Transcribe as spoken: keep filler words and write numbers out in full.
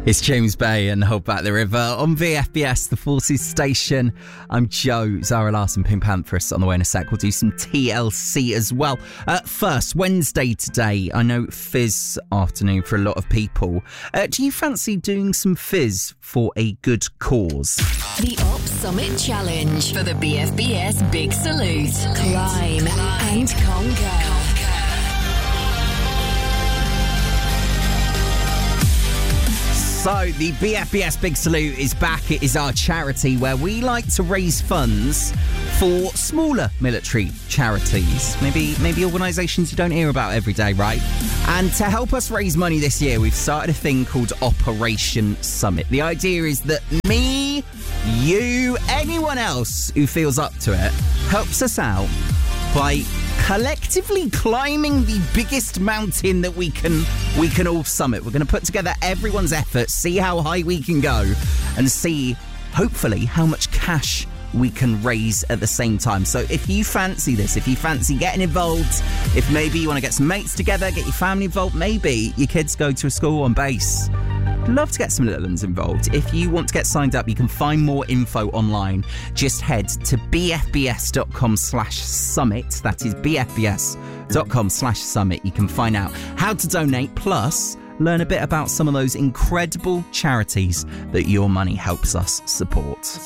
It's James Bay and Hold Back the River on V F B S, the Forces Station. I'm Joe, Zara Larson, Pink Panthers on the way in a sec. We'll do some T L C as well. Uh, first, Wednesday today. I know fizz afternoon for a lot of people. Uh, do you fancy doing some fizz for a good cause? The Op Summit Challenge for the B F B S Big Salute. Climb and conquer. So, the B F B S Big Salute is back. It is our charity where we like to raise funds for smaller military charities. Maybe maybe organisations you don't hear about every day, right? And to help us raise money this year, we've started a thing called Operation Summit. The idea is that me, you, anyone else who feels up to it, helps us out by collectively climbing the biggest mountain that we can we can all summit. We're going to put together everyone's effort, see how high we can go, and see, hopefully, how much cash we can raise at the same time. So if you fancy this, if you fancy getting involved, if maybe you want to get some mates together, get your family involved, maybe your kids go to a school on base, love to get some little ones involved. If you want to get signed up, you can find more info online. Just head to bfbs.com slash summit. That is bfbs.com slash summit. You can find out how to donate, plus learn a bit about some of those incredible charities that your money helps us support.